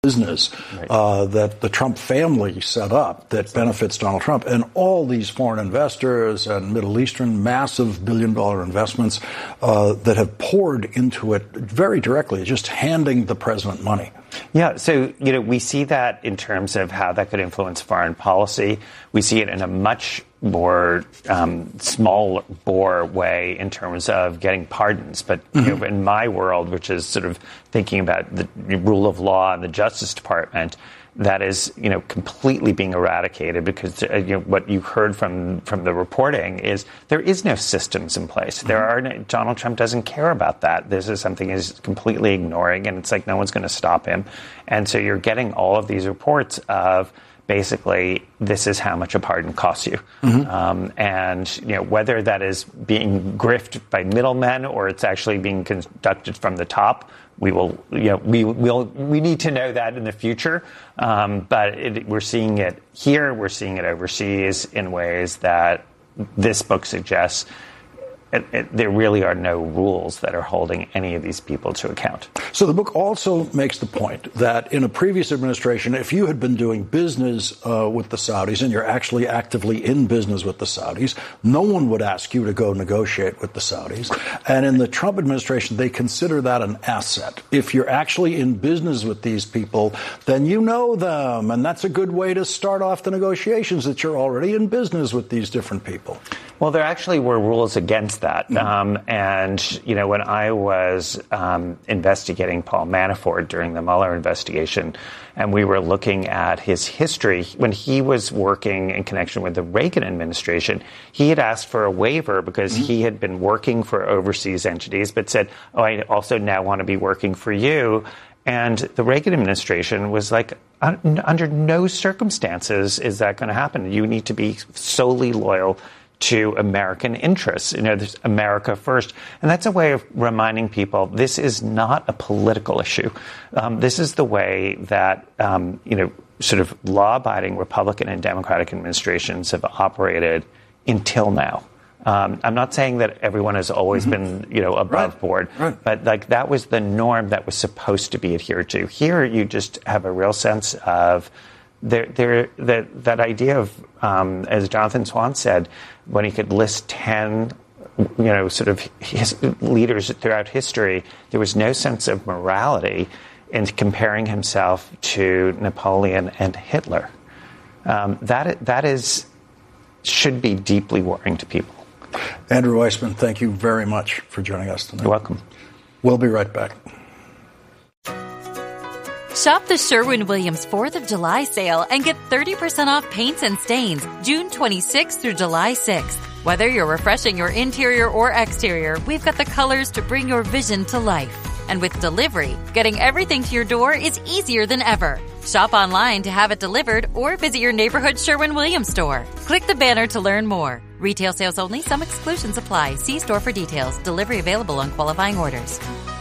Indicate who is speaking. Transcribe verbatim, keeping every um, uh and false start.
Speaker 1: business right. uh, that the Trump family set up that benefits Donald Trump. And all these foreign investors and Middle Eastern massive billion-dollar investments uh, that have poured into it very directly, just handing the president money.
Speaker 2: Yeah, so, you know, we see that in terms of how that could influence foreign policy. We see it in a much more um, small bore way in terms of getting pardons. But you mm-hmm. know, in my world, which is sort of thinking about the rule of law and the Justice Department, that is, you know, completely being eradicated because uh, you know, what you heard from from the reporting is there is no systems in place. Mm-hmm. There are no, Donald Trump doesn't care about that. This is something he's completely ignoring, and it's like no one's going to stop him. And so you're getting all of these reports of basically this is how much a pardon costs you. Mm-hmm. Um, and, you know, whether that is being grifted by middlemen or it's actually being conducted from the top, we will, you know, we will, we need to know that in the future. Um, but it, we're seeing it here. We're seeing it overseas in ways that this book suggests. It, it, there really are no rules that are holding any of these people to account.
Speaker 1: So the book also makes the point that in a previous administration, if you had been doing business uh, with the Saudis and you're actually actively in business with the Saudis, no one would ask you to go negotiate with the Saudis. And in the Trump administration, they consider that an asset. If you're actually in business with these people, then you know them. And that's a good way to start off the negotiations, that you're already in business with these different people.
Speaker 2: Well, there actually were rules against that. Mm-hmm. Um, and, you know, when I was um, investigating Paul Manafort during the Mueller investigation, and we were looking at his history, when he was working in connection with the Reagan administration, he had asked for a waiver because mm-hmm. he had been working for overseas entities, but said, oh, I also now want to be working for you. And the Reagan administration was like, under no circumstances is that going to happen. You need to be solely loyal to American interests. You know, there's America first. And that's a way of reminding people this is not a political issue. Um, this is the way that, um, you know, sort of law-abiding Republican and Democratic administrations have operated until now. Um, I'm not saying that everyone has always mm-hmm. been, you know, above
Speaker 1: right.
Speaker 2: board,
Speaker 1: right.
Speaker 2: but like that was the norm that was supposed to be adhered to. Here, you just have a real sense of There, there, that, that idea of, um, as Jonathan Swan said, when he could list ten, you know, sort of his leaders throughout history, there was no sense of morality in comparing himself to Napoleon and Hitler. Um, that, that is, should be deeply worrying to people.
Speaker 1: Andrew Weissmann, thank you very much for joining us tonight.
Speaker 2: You're welcome.
Speaker 1: We'll be right back.
Speaker 3: Shop the Sherwin-Williams fourth of July sale and get thirty percent off paints and stains June twenty-sixth through July sixth. Whether you're refreshing your interior or exterior, we've got the colors to bring your vision to life. And with delivery, getting everything to your door is easier than ever. Shop online to have it delivered or visit your neighborhood Sherwin-Williams store. Click the banner to learn more. Retail sales only. Some exclusions apply. See store for details. Delivery available on qualifying orders.